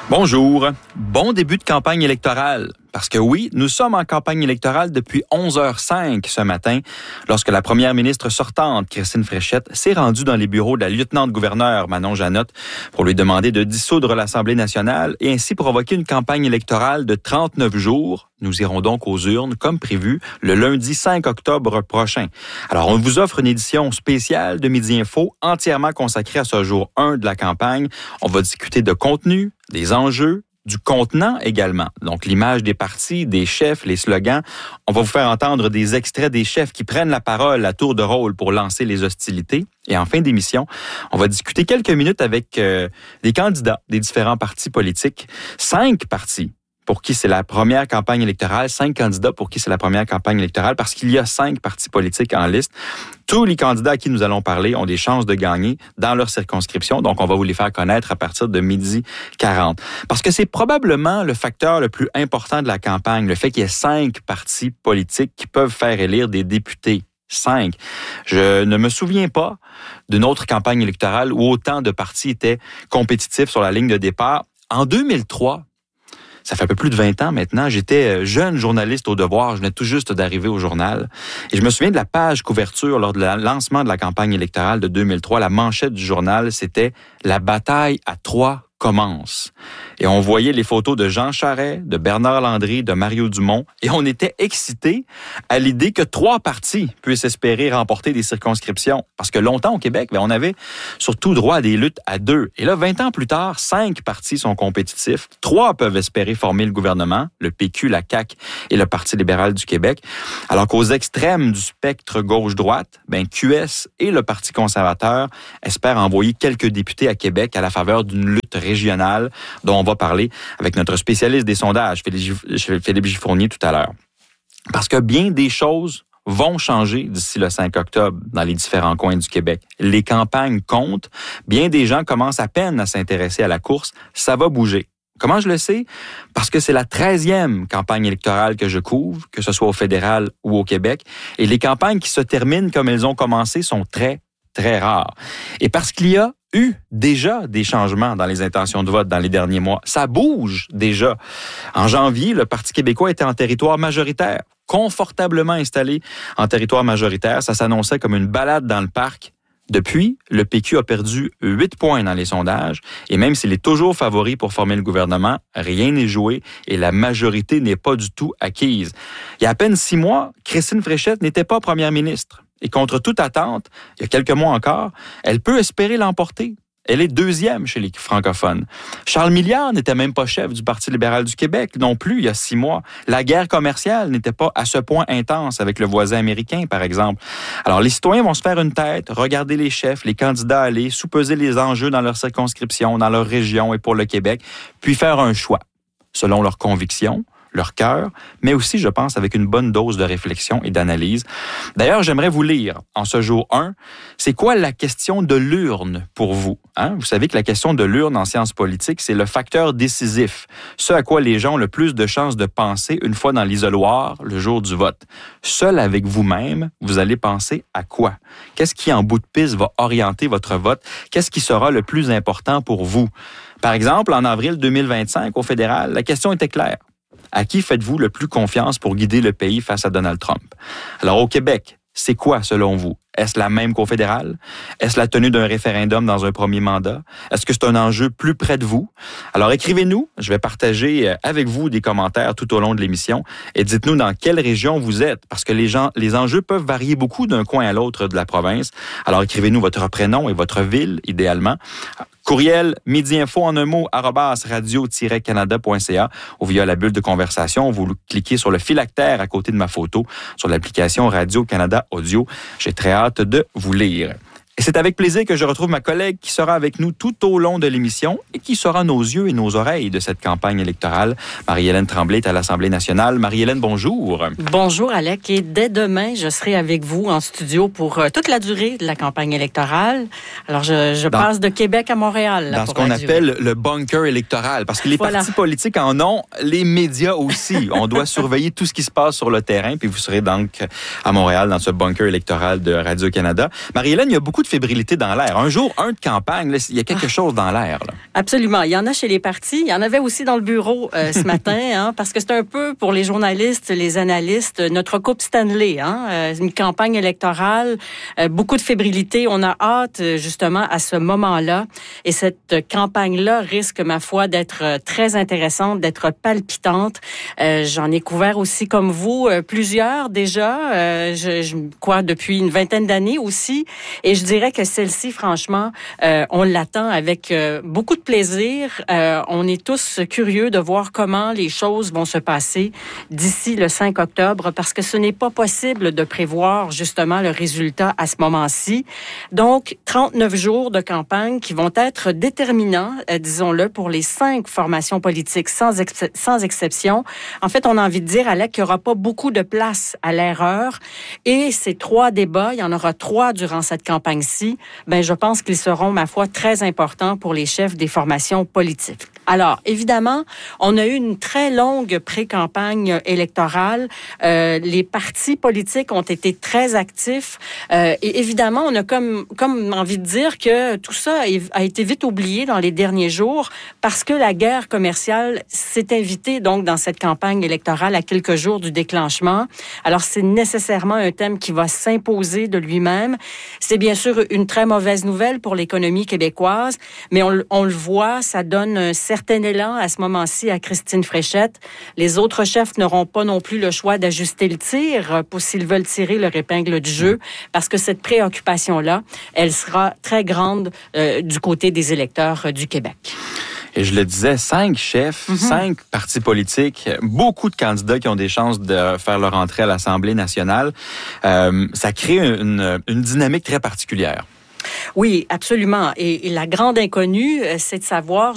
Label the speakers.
Speaker 1: Bonjour. Bon début de campagne électorale. Parce que oui, nous sommes en campagne électorale depuis 11h05 ce matin, lorsque la première ministre sortante, Christine Fréchette, s'est rendue dans les bureaux de la lieutenant-gouverneure Manon Janotte pour lui demander de dissoudre l'Assemblée nationale et ainsi provoquer une campagne électorale de 39 jours. Nous irons donc aux urnes, comme prévu, le lundi 5 octobre prochain. Alors, on vous offre une édition spéciale de Midi Info entièrement consacrée à ce jour 1 de la campagne. On va discuter de contenu, des enjeux, du contenant également. Donc, l'image des partis, des chefs, les slogans. On va vous faire entendre des extraits des chefs qui prennent la parole à tour de rôle pour lancer les hostilités. Et en fin d'émission, on va discuter quelques minutes avec des candidats des différents partis politiques. 5 partis pour qui c'est la première campagne électorale, 5 candidats pour qui c'est la première campagne électorale, parce qu'il y a 5 partis politiques en liste. Tous les candidats à qui nous allons parler ont des chances de gagner dans leur circonscription, donc on va vous les faire connaître à partir de 12h40. Parce que c'est probablement le facteur le plus important de la campagne, le fait qu'il y ait 5 partis politiques qui peuvent faire élire des députés. 5. Je ne me souviens pas d'une autre campagne électorale où autant de partis étaient compétitifs sur la ligne de départ. En 2003, ça fait un peu plus de 20 ans maintenant. J'étais jeune journaliste au Devoir. Je venais tout juste d'arriver au journal. Et je me souviens de la page couverture lors du lancement de la campagne électorale de 2003. La manchette du journal, c'était « La bataille à 3 commence ». Et on voyait les photos de Jean Charest, de Bernard Landry, de Mario Dumont. Et on était excités à l'idée que 3 partis puissent espérer remporter des circonscriptions. Parce que longtemps au Québec, on avait surtout droit à des luttes à 2. Et là, 20 ans plus tard, 5 partis sont compétitifs. 3 peuvent espérer former le gouvernement, le PQ, la CAQ et le Parti libéral du Québec. Alors qu'aux extrêmes du spectre gauche-droite, QS et le Parti conservateur espèrent envoyer quelques députés à Québec à la faveur d'une lutte régionale dont on va parler avec notre spécialiste des sondages, Philippe Giffournier, tout à l'heure. Parce que bien des choses vont changer d'ici le 5 octobre dans les différents coins du Québec. Les campagnes comptent. Bien des gens commencent à peine à s'intéresser à la course. Ça va bouger. Comment je le sais? Parce que c'est la 13e campagne électorale que je couvre, que ce soit au fédéral ou au Québec. Et les campagnes qui se terminent comme elles ont commencé sont très, très rares. Et parce qu'il y a eu déjà des changements dans les intentions de vote dans les derniers mois. Ça bouge déjà. En janvier, le Parti québécois était en territoire majoritaire, confortablement installé en territoire majoritaire. Ça s'annonçait comme une balade dans le parc. Depuis, le PQ a perdu 8 points dans les sondages et même s'il est toujours favori pour former le gouvernement, rien n'est joué et la majorité n'est pas du tout acquise. Il y a à peine 6 mois, Christine Fréchette n'était pas première ministre. Et contre toute attente, il y a quelques mois encore, elle peut espérer l'emporter. Elle est 2e chez les francophones. Charles Milliard n'était même pas chef du Parti libéral du Québec non plus il y a 6 mois. La guerre commerciale n'était pas à ce point intense avec le voisin américain, par exemple. Alors, les citoyens vont se faire une tête, regarder les chefs, les candidats aller, sous-peser les enjeux dans leur circonscription, dans leur région et pour le Québec, puis faire un choix selon leurs convictions, leur cœur, mais aussi, je pense, avec une bonne dose de réflexion et d'analyse. D'ailleurs, j'aimerais vous lire, en ce jour 1, c'est quoi la question de l'urne pour vous? Vous savez que la question de l'urne en sciences politiques, c'est le facteur décisif, ce à quoi les gens ont le plus de chances de penser une fois dans l'isoloir le jour du vote. Seul avec vous-même, vous allez penser à quoi? Qu'est-ce qui, en bout de piste, va orienter votre vote? Qu'est-ce qui sera le plus important pour vous? Par exemple, en avril 2025, au fédéral, la question était claire. À qui faites-vous le plus confiance pour guider le pays face à Donald Trump? Alors, au Québec, c'est quoi, selon vous? Est-ce la même qu'au fédéral? Est-ce la tenue d'un référendum dans un premier mandat? Est-ce que c'est un enjeu plus près de vous? Alors, écrivez-nous. Je vais partager avec vous des commentaires tout au long de l'émission. Et dites-nous dans quelle région vous êtes, parce que les enjeux peuvent varier beaucoup d'un coin à l'autre de la province. Alors, écrivez-nous votre prénom et votre ville, idéalement. Courriel midiinfo en un mot @radio-canada.ca ou via la bulle de conversation. Vous cliquez sur le phylactère à côté de ma photo sur l'application Radio-Canada Audio. J'ai très hâte de vous lire. Et c'est avec plaisir que je retrouve ma collègue qui sera avec nous tout au long de l'émission et qui sera nos yeux et nos oreilles de cette campagne électorale. Marie-Hélène Tremblay est à l'Assemblée nationale. Marie-Hélène, bonjour.
Speaker 2: Bonjour, Alec. Et dès demain, je serai avec vous en studio pour toute la durée de la campagne électorale. Alors, je passe de Québec à Montréal.
Speaker 1: Dans ce qu'on appelle le bunker électoral. Parce que les partis politiques en ont, les médias aussi. On doit surveiller tout ce qui se passe sur le terrain. Puis vous serez donc à Montréal dans ce bunker électoral de Radio-Canada. Marie-Hélène, il y a beaucoup de de fébrilité dans l'air. Un jour, un de campagne, là, il y a quelque chose dans l'air. Là.
Speaker 2: Absolument. Il y en a chez les partis. Il y en avait aussi dans le bureau ce matin, hein, parce que c'est un peu pour les journalistes, les analystes, notre Coupe Stanley. Une campagne électorale, beaucoup de fébrilité. On a hâte, justement, à ce moment-là. Et cette campagne-là risque, ma foi, d'être très intéressante, d'être palpitante. J'en ai couvert aussi, comme vous, plusieurs déjà. Je crois depuis une vingtaine d'années aussi. Et je dirais que celle-ci, franchement, on l'attend avec beaucoup de plaisir. On est tous curieux de voir comment les choses vont se passer d'ici le 5 octobre, parce que ce n'est pas possible de prévoir justement le résultat à ce moment-ci. Donc, 39 jours de campagne qui vont être déterminants, disons-le, pour les 5 formations politiques sans exception. En fait, on a envie de dire, Alec, qu'il n'y aura pas beaucoup de place à l'erreur. Et ces 3 débats, il y en aura 3 durant cette campagne-ci, je pense qu'ils seront, ma foi, très importants pour les chefs des formations politiques. Alors, évidemment, on a eu une très longue pré-campagne électorale. Les partis politiques ont été très actifs. Et évidemment, on a comme envie de dire que tout ça a été vite oublié dans les derniers jours parce que la guerre commerciale s'est invitée donc dans cette campagne électorale à quelques jours du déclenchement. Alors, c'est nécessairement un thème qui va s'imposer de lui-même. C'est bien sûr une très mauvaise nouvelle pour l'économie québécoise, mais on le voit, ça donne un certain élan à ce moment-ci à Christine Fréchette. Les autres chefs n'auront pas non plus le choix d'ajuster le tir pour s'ils veulent tirer leur épingle du jeu, parce que cette préoccupation-là, elle sera très grande du côté des électeurs du Québec.
Speaker 1: Et je le disais, 5 chefs, 5 partis politiques, beaucoup de candidats qui ont des chances de faire leur entrée à l'Assemblée nationale. Ça crée une dynamique très particulière.
Speaker 2: Oui, absolument. Et la grande inconnue, c'est de savoir